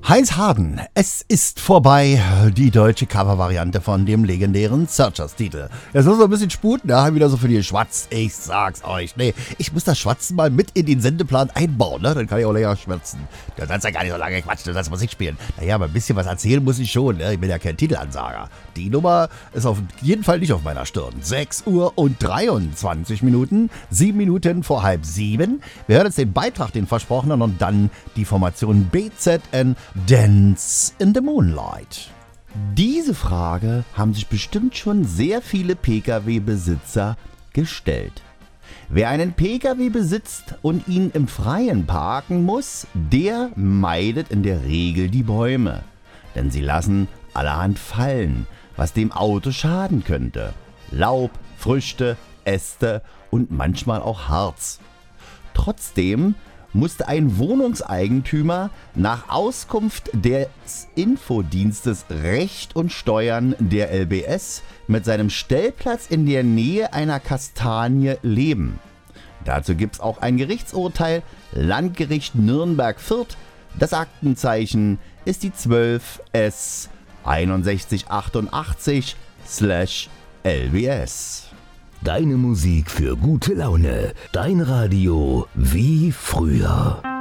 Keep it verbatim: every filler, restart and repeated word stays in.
Heinz Harden, es ist vorbei, die deutsche Covervariante von dem legendären Searchers-Titel. Jetzt muss noch ein bisschen sputen, da wieder so für die Schwatz, ich sag's euch. Nee, ich muss das Schwatzen mal mit in den Sendeplan einbauen, ne? Dann kann ich auch länger schwätzen. Du sollst ja gar nicht so lange quatschen, du sollst Musik spielen. Naja, aber ein bisschen was erzählen muss ich schon, ne? Ich bin ja kein Titelansager. Die Nummer ist auf jeden Fall nicht auf meiner Stirn. sechs Uhr und dreiundzwanzig Minuten, sieben Minuten vor halb sieben. Wir hören jetzt den Beitrag, den versprochenen, und dann die Formation B Z N Dance in the Moonlight. Diese Frage haben sich bestimmt schon sehr viele Pkw-Besitzer gestellt. Wer einen Pkw besitzt und ihn im Freien parken muss, der meidet in der Regel die Bäume. Denn sie lassen allerhand fallen, was dem Auto schaden könnte. Laub, Früchte, Äste und manchmal auch Harz. Trotzdem musste ein Wohnungseigentümer nach Auskunft des Infodienstes Recht und Steuern der L B S mit seinem Stellplatz in der Nähe einer Kastanie leben. Dazu gibt es auch ein Gerichtsurteil, Landgericht Nürnberg-Fürth. Das Aktenzeichen ist die zwölf S einundsechzig achtundachtzig L B S. Deine Musik für gute Laune. Dein Radio wie früher.